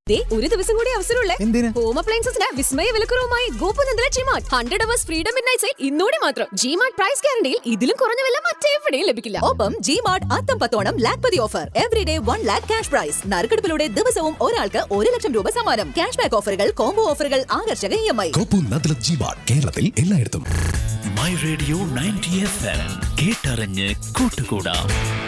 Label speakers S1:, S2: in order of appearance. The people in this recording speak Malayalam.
S1: ഒരു ദിവസം കൂടി അവസരമുള്ളേ. ഹോം അപ്ലയൻസസിന് വിസ്മയ വിലക്കുറവുമായി ഗോപുനന്ദന G-Mart 100 hours freedom midnight sale ഇന്നോടെ മാത്രം. ജിമാർട്ട് പ്രൈസ് ഗ്യാരണ്ടിയിൽ ഇതിലും കുറഞ്ഞ വില മറ്റെവിടെയും ലഭിക്കില്ല.
S2: ഒപ്പം ജിമാർട്ട് അത്തം 10 Lakhpati offer, everyday 1 lakh cash prize. നറുക്കെടുപ്പിലൂടെ ദിവസവും ഒരാൾക്ക് 1 ലക്ഷം രൂപ സമ്മാനം. ക്യാഷ് ബാക്ക് ഓഫറുകൾ, കോംബോ ഓഫറുകൾ, ആകർഷക EMI.
S3: ഗോപുനന്ദന ജിമാർട്ട് കേരളത്തിൽ എല്ലായിടത്തും. മൈ റേഡിയോ 90 FM കേട്ടറിഞ്ഞ് കൂട്ടുകൂടാം.